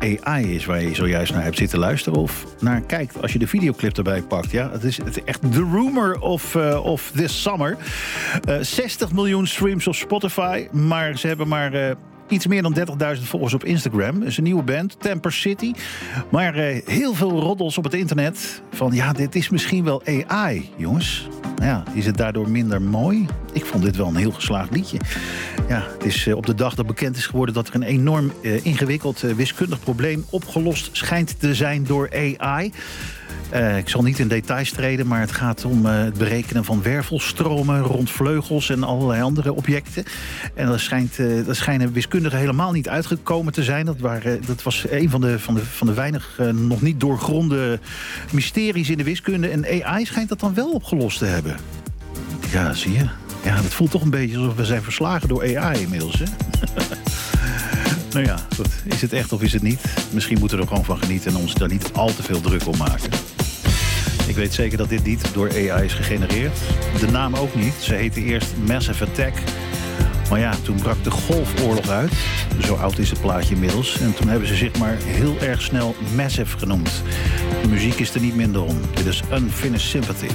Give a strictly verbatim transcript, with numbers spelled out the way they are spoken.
A I is waar je zojuist naar hebt zitten luisteren of naar kijkt als je de videoclip erbij pakt. Ja, het is, het is echt the rumor of, uh, of this summer. Uh, zestig miljoen streams op Spotify, maar ze hebben maar... Uh, Iets meer dan dertigduizend volgers op Instagram. Dat is een nieuwe band, Temper City. Maar uh, heel veel roddels op het internet. Van ja, dit is misschien wel A I, jongens. Ja, is het daardoor minder mooi? Ik vond dit wel een heel geslaagd liedje. Ja, het is uh, op de dag dat bekend is geworden... dat er een enorm uh, ingewikkeld uh, wiskundig probleem opgelost schijnt te zijn door A I... Uh, ik zal niet in details treden, maar het gaat om uh, het berekenen van wervelstromen rond vleugels en allerlei andere objecten. En dat, schijnt, uh, dat schijnen wiskundigen helemaal niet uitgekomen te zijn. Dat, waren, dat was een van de, van de, van de weinig uh, nog niet doorgronde mysteries in de wiskunde. En A I schijnt dat dan wel opgelost te hebben. Ja, zie je. Ja, dat voelt toch een beetje alsof we zijn verslagen door A I inmiddels, hè? Nou ja, goed. Is het echt of is het niet? Misschien moeten we er gewoon van genieten en ons daar niet al te veel druk om maken. Ik weet zeker dat dit niet door A I is gegenereerd. De naam ook niet. Ze heette eerst Massive Attack. Maar ja, toen brak de Golfoorlog uit. Zo oud is het plaatje inmiddels. En toen hebben ze zich maar heel erg snel Massive genoemd. De muziek is er niet minder om. Dit is Unfinished Sympathy.